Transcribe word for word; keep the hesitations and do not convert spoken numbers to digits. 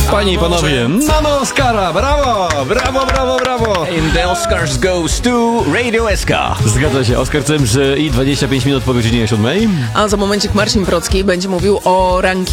Panie i panowie, mamy Oscara! Brawo! Brawo, brawo, brawo! And the Oscars goes to Radio S K. Zgadza się, Oskar Cemży i dwadzieścia pięć minut po godzinie siódmej. A za momencik Marcin Procki będzie mówił o rankingu